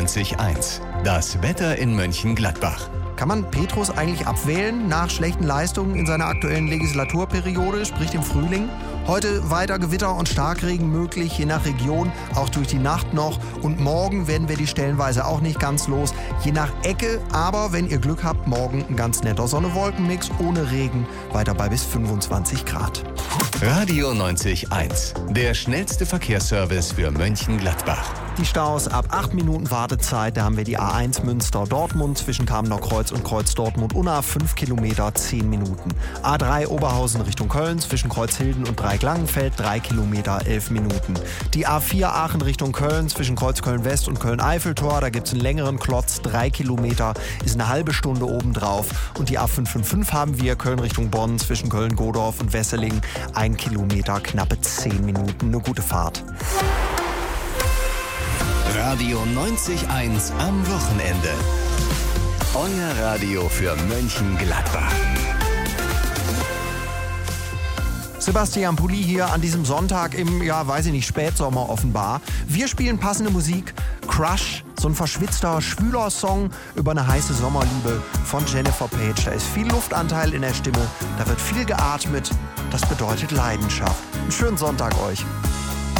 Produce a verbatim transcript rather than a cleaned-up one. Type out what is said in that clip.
neunzig Komma eins. Das Wetter in Mönchengladbach. Kann man Petrus eigentlich abwählen nach schlechten Leistungen in seiner aktuellen Legislaturperiode, sprich dem Frühling? Heute weiter Gewitter und Starkregen möglich, je nach Region, auch durch die Nacht noch. Und morgen werden wir die stellenweise auch nicht ganz los, je nach Ecke. Aber wenn ihr Glück habt, morgen ein ganz netter Sonne-Wolken-Mix ohne Regen, weiter bei bis fünfundzwanzig Grad. Radio neunzig Komma eins, der schnellste Verkehrsservice für Mönchengladbach. Die Staus ab acht Minuten Wartezeit, da haben wir die A eins Münster-Dortmund zwischen Kamener Kreuz und Kreuz Dortmund, Unna fünf Kilometer, zehn Minuten. A drei Oberhausen Richtung Köln zwischen Kreuzhilden und Dreiecklangenfeld, drei Kilometer, elf Minuten. Die A vier Aachen Richtung Köln zwischen Kreuzköln-West und Köln-Eiffeltor, da gibt es einen längeren Klotz, drei Kilometer, ist eine halbe Stunde obendrauf. Und die A fünf fünf fünf haben wir Köln Richtung Bonn zwischen Köln-Godorf und Wesseling, ein Kilometer, knappe zehn Minuten, eine gute Fahrt. Radio neunzig Komma eins am Wochenende. Euer Radio für Mönchengladbach. Sebastian Pulli hier an diesem Sonntag im, ja, weiß ich nicht, Spätsommer offenbar. Wir spielen passende Musik. Crush, so ein verschwitzter, schwüler Song über eine heiße Sommerliebe von Jennifer Page. Da ist viel Luftanteil in der Stimme, da wird viel geatmet. Das bedeutet Leidenschaft. Einen schönen Sonntag euch.